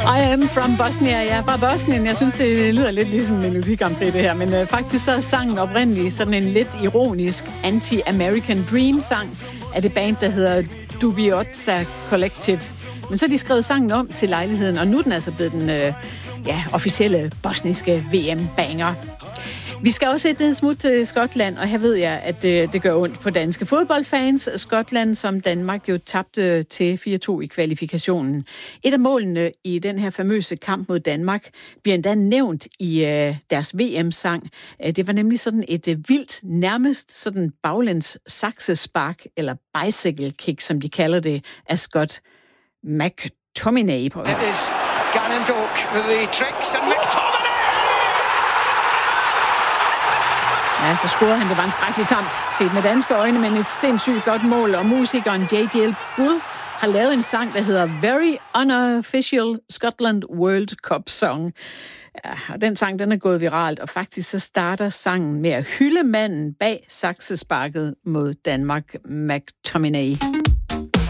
I am from Bosnia. Jeg er fra Bosnien. Jeg synes, det lyder lidt ligesom Melodi Grand Prix, det her. Men faktisk så er sangen oprindeligt sådan en lidt ironisk anti-American Dream-sang af det band, der hedder Dubioza Collective. Men så har de skrevet sangen om til lejligheden, og nu er den altså blevet den officielle bosniske VM-banger. Vi skal også et smut til Skotland, og her ved jeg, at det gør ondt på danske fodboldfans. Skotland, som Danmark jo tabte til 4-2 i kvalifikationen. Et af målene i den her famøse kamp mod Danmark bliver endda nævnt i deres VM-sang. Det var nemlig sådan et vildt, nærmest sådan baglæns saksespark, eller bicycle kick, som de kalder det, af Scott McTominay. It is Gannon Doak with the tricks and McTominay! Ja, så scorede han. Det var en skrækkelig kamp, set med danske øjne, men et sindssygt flot mål, og musikeren J.J. Bull har lavet en sang, der hedder Very Unofficial Scotland World Cup Song. Ja, og den sang, den er gået viralt, og faktisk så starter sangen med at hylde manden bag saksesparket mod Danmark, McTominay.